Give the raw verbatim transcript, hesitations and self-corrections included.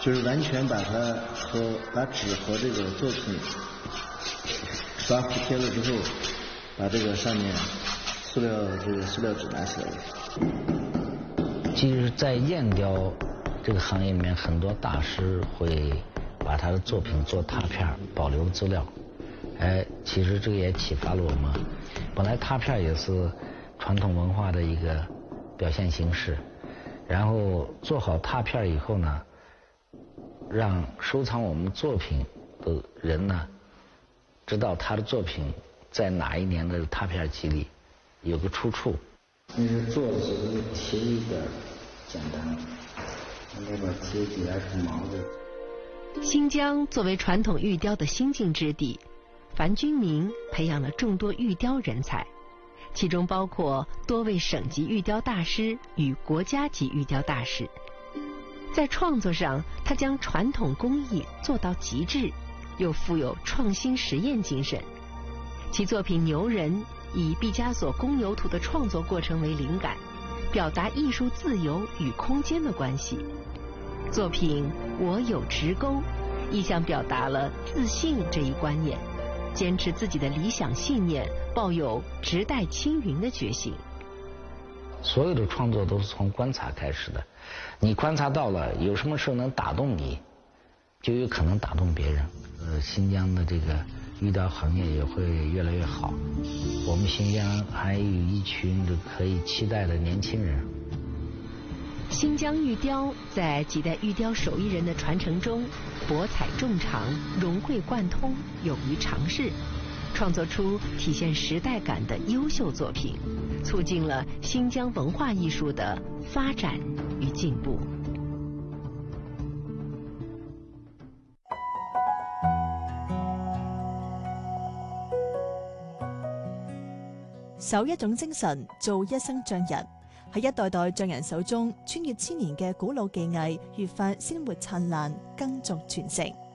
就是完全把它和把纸和这个作品刷服贴了之后，把这个上面塑料这个塑料纸拿起来了。 其实，在砚雕这个行业里面，很多大师会把他的作品做拓片，保留资料。哎，其实这个也启发了我们。本来拓片也是传统文化的一个表现形式，然后做好拓片以后呢，让收藏我们作品的人呢，知道他的作品在哪一年的拓片集里有个出处。 那是做的时候贴一点简单，那边贴几来根毛的。 新疆作为传统玉雕的新晋之地，樊君明培养了众多玉雕人才，其中包括多位省级玉雕大师与国家级玉雕大师。在创作上，他将传统工艺做到极致，又富有创新实验精神。其作品《牛人》以毕加索《公牛图》的创作过程为灵感，表达艺术自由与空间的关系。作品《我有直钩》意象表达了自信这一观念，坚持自己的理想信念，抱有直待青云的决心。 所有的创作都是从观察开始的，你观察到了有什么事能打动你，就有可能打动别人。呃，新疆的这个玉雕行业也会越来越好，我们新疆还有一群的可以期待的年轻人。 新疆玉雕在几代玉雕手艺人的传承中，博采众长，融会贯通，勇于尝试，创作出体现时代感的优秀作品，促进了新疆文化艺术的发展与进步。 守一種精神，做一生匠人。喺一代代匠人手中，穿越千年嘅古老技藝，越發鮮活燦爛，耕作傳承。